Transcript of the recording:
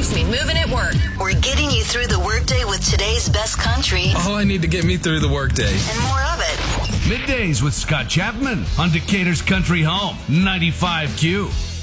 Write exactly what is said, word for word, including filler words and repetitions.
keeps me moving at work. We're getting you through the workday with today's best country. All I need to get me through the workday. And more of it. Middays with Scott Chapman on Decatur's Country Home, ninety-five Q.